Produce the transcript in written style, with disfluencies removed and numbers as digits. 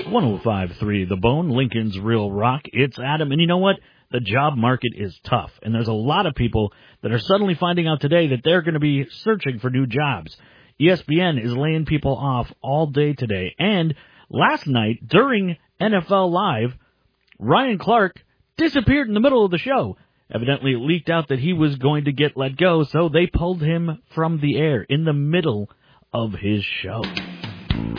105.3 The Bone, Lincoln's Real Rock. It's Adam, and you know what? The job market is tough, and there's a lot of people that are suddenly finding out today that they're going to be searching for new jobs. ESPN is laying people off all day today, and last night, during NFL Live, Ryan Clark disappeared in the middle of the show. Evidently, it leaked out that he was going to get let go, so they pulled him from the air in the middle of his show.